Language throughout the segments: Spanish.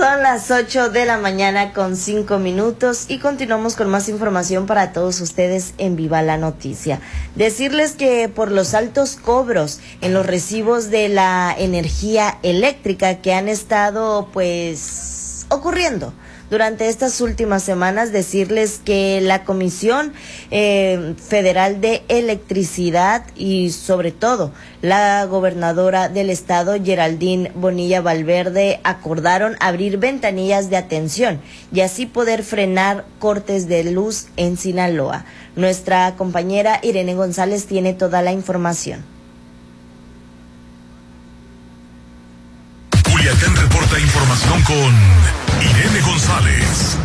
Son las 8 de la mañana con 5 minutos y continuamos con más información para todos ustedes en Viva la Noticia. Decirles que por los altos cobros en los recibos de la energía eléctrica que han estado pues ocurriendo durante estas últimas semanas, decirles que la Comisión Federal de Electricidad y sobre todo la gobernadora del estado, Geraldine Bonilla Valverde, acordaron abrir ventanillas de atención y así poder frenar cortes de luz en Sinaloa. Nuestra compañera Irene González tiene toda la información. Culiacán reporta información con Irene González.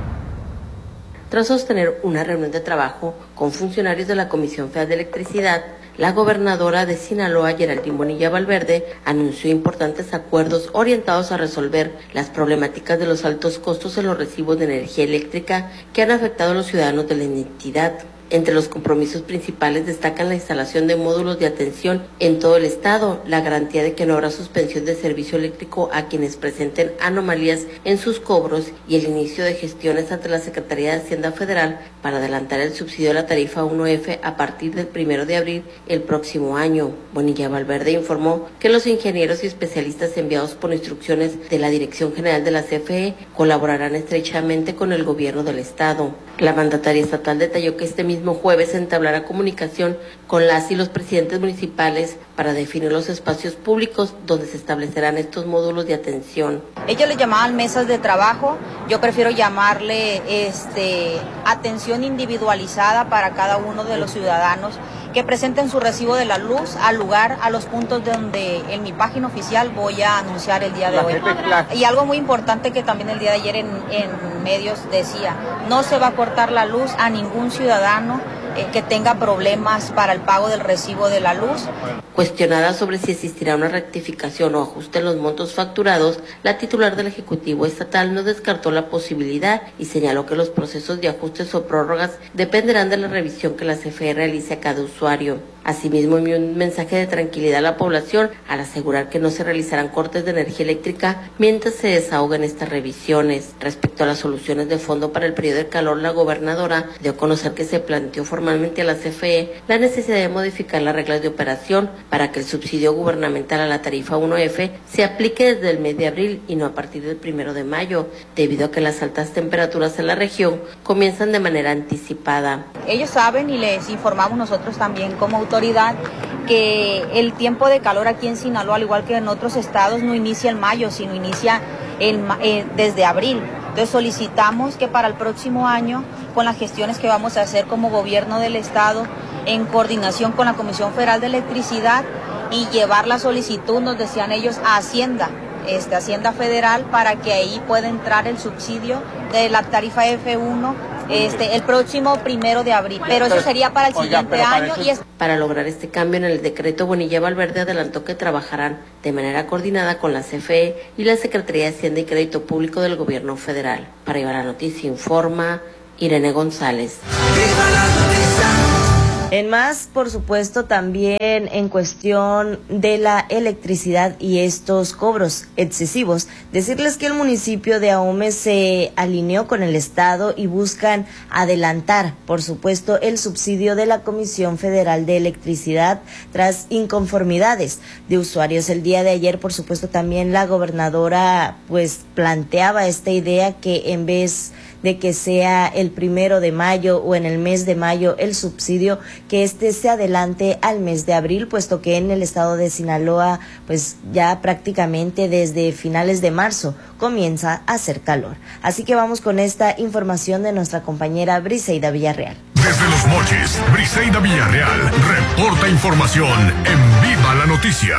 Tras sostener una reunión de trabajo con funcionarios de la Comisión Federal de Electricidad, la gobernadora de Sinaloa, Geraldine Bonilla Valverde, anunció importantes acuerdos orientados a resolver las problemáticas de los altos costos en los recibos de energía eléctrica que han afectado a los ciudadanos de la entidad. Entre los compromisos principales destacan la instalación de módulos de atención en todo el estado, la garantía de que no habrá suspensión de servicio eléctrico a quienes presenten anomalías en sus cobros y el inicio de gestiones ante la Secretaría de Hacienda Federal para adelantar el subsidio de la tarifa 1F a partir del 1 de abril el próximo año. Bonilla Valverde informó que los ingenieros y especialistas enviados por instrucciones de la Dirección General de la CFE colaborarán estrechamente con el gobierno del estado. La mandataria estatal detalló que este mismo jueves entablará comunicación con las y los presidentes municipales para definir los espacios públicos donde se establecerán estos módulos de atención. Ellos le llamaban mesas de trabajo, yo prefiero llamarle atención individualizada para cada uno de los ciudadanos que presenten su recibo de la luz al lugar, a los puntos donde en mi página oficial voy a anunciar el día de hoy. Y algo muy importante que también el día de ayer en medios decía, no se va a cortar la luz a ningún ciudadano que tenga problemas para el pago del recibo de la luz. Cuestionada sobre si existirá una rectificación o ajuste en los montos facturados, la titular del Ejecutivo Estatal no descartó la posibilidad y señaló que los procesos de ajustes o prórrogas dependerán de la revisión que la CFE realice a cada usuario. Asimismo, envió un mensaje de tranquilidad a la población al asegurar que no se realizarán cortes de energía eléctrica mientras se desahoguen estas revisiones. Respecto a las soluciones de fondo para el periodo de calor, la gobernadora dio a conocer que se planteó formalmente a la CFE la necesidad de modificar las reglas de operación para que el subsidio gubernamental a la tarifa 1F se aplique desde el mes de abril y no a partir del 1 de mayo, debido a que las altas temperaturas en la región comienzan de manera anticipada. Ellos saben y les informamos nosotros también como autoridad que el tiempo de calor aquí en Sinaloa, al igual que en otros estados, no inicia en mayo, sino inicia desde abril. Entonces solicitamos que para el próximo año, con las gestiones que vamos a hacer como gobierno del estado, en coordinación con la Comisión Federal de Electricidad, y llevar la solicitud, nos decían ellos, a Hacienda Federal, para que ahí pueda entrar el subsidio de la tarifa F1 el próximo 1 de abril, pero eso sería para el siguiente año. Para lograr este cambio en el decreto, Bonilla Valverde adelantó que trabajarán de manera coordinada con la CFE y la Secretaría de Hacienda y Crédito Público del Gobierno Federal. Para Viva la Noticia informa Irene González. ¡Viva la noticia! En más, por supuesto, también en cuestión de la electricidad y estos cobros excesivos, decirles que el municipio de Ahome se alineó con el estado y buscan adelantar, por supuesto, el subsidio de la Comisión Federal de Electricidad tras inconformidades de usuarios. El día de ayer, por supuesto, también la gobernadora pues planteaba esta idea que en vez de que sea el 1 de mayo o en el mes de mayo el subsidio, que se adelante al mes de abril, puesto que en el estado de Sinaloa pues ya prácticamente desde finales de marzo comienza a hacer calor. Así que vamos con esta información de nuestra compañera Briseida Villarreal. Desde Los Mochis, Briseida Villarreal reporta información en Viva la Noticia.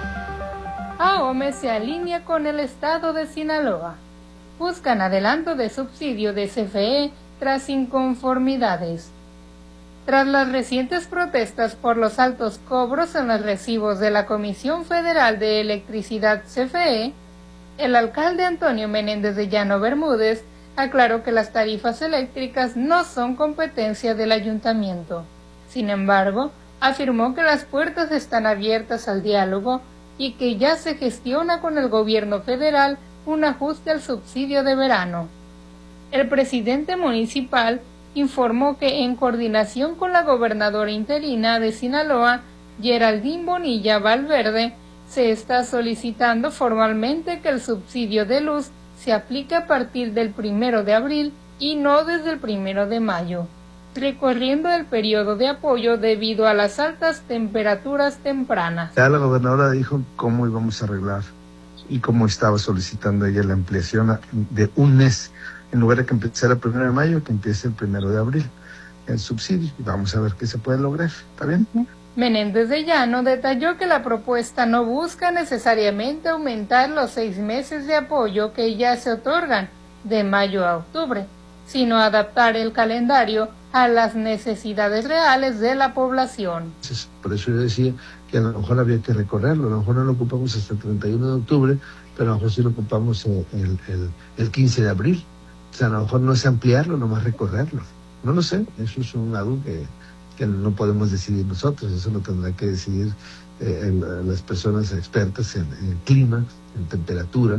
Ahome se alinea con el estado de Sinaloa. Buscan adelanto de subsidio de CFE tras inconformidades. Tras las recientes protestas por los altos cobros en los recibos de la Comisión Federal de Electricidad CFE, el alcalde Antonio Menéndez de Llano Bermúdez aclaró que las tarifas eléctricas no son competencia del ayuntamiento. Sin embargo, afirmó que las puertas están abiertas al diálogo y que ya se gestiona con el gobierno federal un ajuste al subsidio de verano. El presidente municipal informó que en coordinación con la gobernadora interina de Sinaloa, Geraldine Bonilla Valverde, se está solicitando formalmente que el subsidio de luz se aplique a partir del 1 de abril y no desde el 1 de mayo, recorriendo el periodo de apoyo debido a las altas temperaturas tempranas. Ya la gobernadora dijo cómo íbamos a arreglar y cómo estaba solicitando ella la ampliación de un mes, en lugar de que empezara el 1 de mayo, que empiece el 1 de abril, el subsidio, y vamos a ver qué se puede lograr. ¿Está bien? Menéndez de Llano detalló que la propuesta no busca necesariamente aumentar los 6 meses de apoyo que ya se otorgan de mayo a octubre, sino adaptar el calendario a las necesidades reales de la población. Por eso yo decía que a lo mejor había que recorrerlo, a lo mejor no lo ocupamos hasta el 31 de octubre, pero a lo mejor sí lo ocupamos el 15 de abril. O sea, a lo mejor no es ampliarlo, nomás recorrerlo. No lo sé, eso es algo que no podemos decidir nosotros, eso lo tendrá que decidir las personas expertas en clima, en temperatura,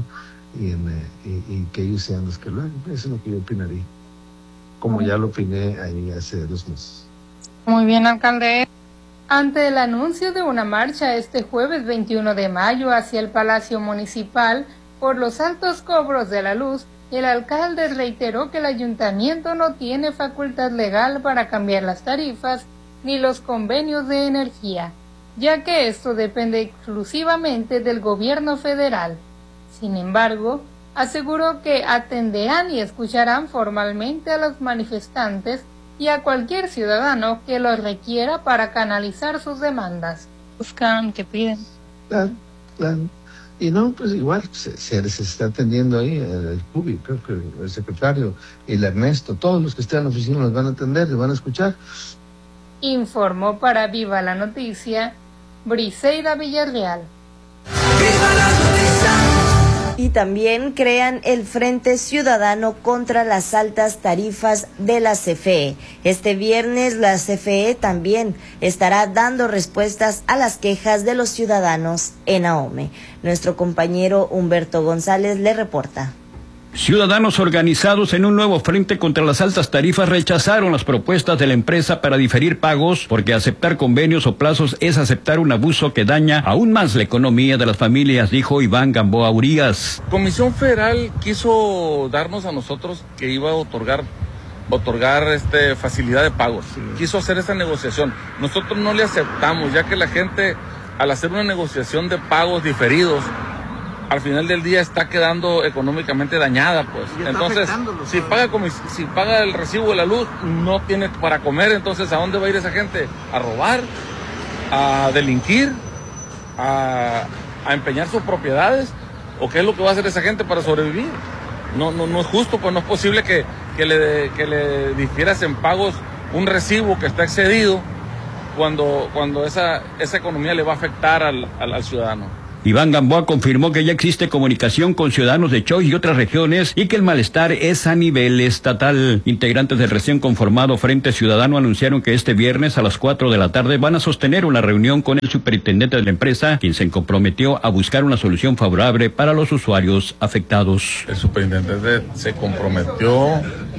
y que ellos sean los que lo hagan. Eso es lo que yo opinaría, como ya lo opiné ahí hace 2 meses. Muy bien, alcalde. Ante el anuncio de una marcha este jueves 21 de mayo hacia el Palacio Municipal por los altos cobros de la luz, el alcalde reiteró que el ayuntamiento no tiene facultad legal para cambiar las tarifas ni los convenios de energía, ya que esto depende exclusivamente del gobierno federal. Sin embargo, aseguró que atenderán y escucharán formalmente a los manifestantes y a cualquier ciudadano que los requiera para canalizar sus demandas. Buscan, que piden. Claro. Y no, pues igual se les está atendiendo ahí el Cubi, creo que el secretario, el Ernesto, todos los que estén en la oficina los van a atender, los van a escuchar. Informó para Viva la Noticia, Briseida Villarreal. ¡Viva la Noticia! Y también crean el Frente Ciudadano contra las altas tarifas de la CFE. Este viernes la CFE también estará dando respuestas a las quejas de los ciudadanos en Ahome. Nuestro compañero Humberto González le reporta. Ciudadanos organizados en un nuevo frente contra las altas tarifas rechazaron las propuestas de la empresa para diferir pagos, porque aceptar convenios o plazos es aceptar un abuso que daña aún más la economía de las familias, dijo Iván Gamboa Urías. Comisión Federal quiso darnos a nosotros que iba a otorgar facilidad de pagos. Quiso hacer esa negociación. Nosotros no le aceptamos, ya que la gente, al hacer una negociación de pagos diferidos, al final del día está quedando económicamente dañada, pues. Entonces, si paga el recibo de la luz, no tiene para comer. Entonces, ¿a dónde va a ir esa gente? ¿A robar? ¿A delinquir? ¿A empeñar sus propiedades? ¿O qué es lo que va a hacer esa gente para sobrevivir? No es justo, pues no es posible que le difieras en pagos un recibo que está excedido cuando esa economía le va a afectar al ciudadano. Iván Gamboa confirmó que ya existe comunicación con ciudadanos de Choix y otras regiones y que el malestar es a nivel estatal. Integrantes del recién conformado Frente Ciudadano anunciaron que este viernes a las 4 de la tarde van a sostener una reunión con el superintendente de la empresa, quien se comprometió a buscar una solución favorable para los usuarios afectados. El superintendente se comprometió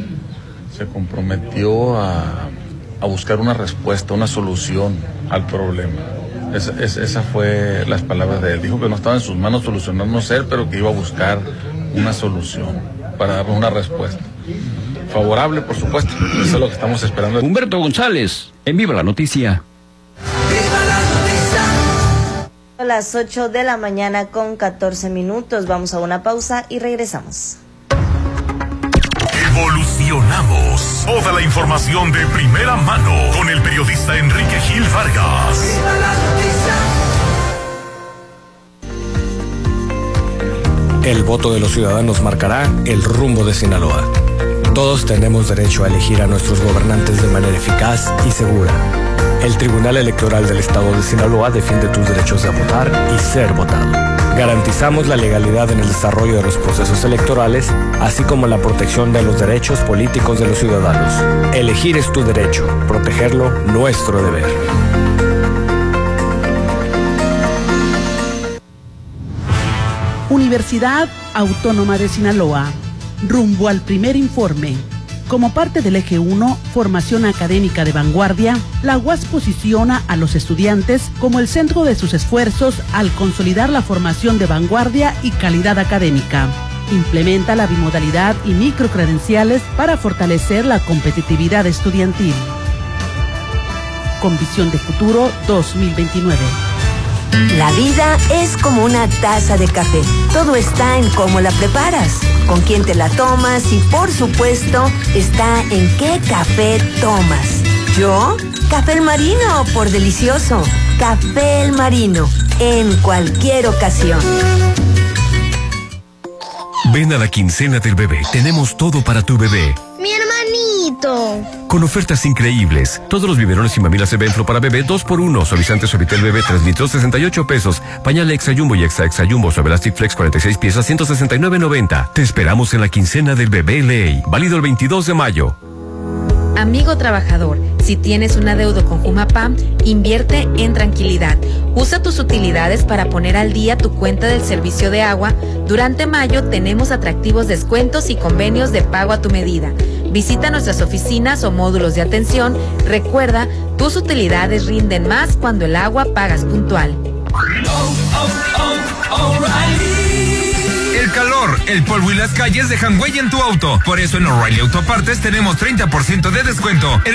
a buscar una respuesta, una solución al problema. Esa fue las palabras de él. Dijo que no estaba en sus manos solucionarnos él, pero que iba a buscar una solución para darnos una respuesta favorable, por supuesto. Eso es lo que estamos esperando. Humberto González, en Viva la Noticia. ¡Viva la Noticia! A las 8 de la mañana con 14 minutos. Vamos a una pausa y regresamos. Evolucionamos. Toda la información de primera mano con el periodista Enrique Gil Vargas. El voto de los ciudadanos marcará el rumbo de Sinaloa. Todos tenemos derecho a elegir a nuestros gobernantes de manera eficaz y segura. El Tribunal Electoral del Estado de Sinaloa defiende tus derechos de votar y ser votado. Garantizamos la legalidad en el desarrollo de los procesos electorales, así como la protección de los derechos políticos de los ciudadanos. Elegir es tu derecho, protegerlo, nuestro deber. Un Universidad Autónoma de Sinaloa. Rumbo al primer informe. Como parte del eje 1, formación académica de vanguardia, la UAS posiciona a los estudiantes como el centro de sus esfuerzos al consolidar la formación de vanguardia y calidad académica. Implementa la bimodalidad y microcredenciales para fortalecer la competitividad estudiantil. Con visión de futuro 2029. La vida es como una taza de café. Todo está en cómo la preparas, con quién te la tomas y, por supuesto, está en qué café tomas. ¿Yo? Café El Marino, por delicioso. Café El Marino, en cualquier ocasión. Ven a la quincena del bebé. Tenemos todo para tu bebé. ¡Mi hermanito! Con ofertas increíbles. Todos los biberones y mamilas Evenflo para bebé 2x1. Suavizante Suavitel bebé 3 litros 68 pesos. Pañal Extra Jumbo y Extra Jumbo Suavelastic Flex 46 piezas 169.90. Te esperamos en la quincena del bebé Ley. Válido el 22 de mayo. Amigo trabajador, si tienes un adeudo con Jumapam, invierte en tranquilidad. Usa tus utilidades para poner al día tu cuenta del servicio de agua. Durante mayo tenemos atractivos descuentos y convenios de pago a tu medida. Visita nuestras oficinas o módulos de atención. Recuerda, tus utilidades rinden más cuando el agua pagas puntual. El calor, el polvo y las calles dejan huella en tu auto. Por eso en O'Reilly Autopartes tenemos 30% de descuento en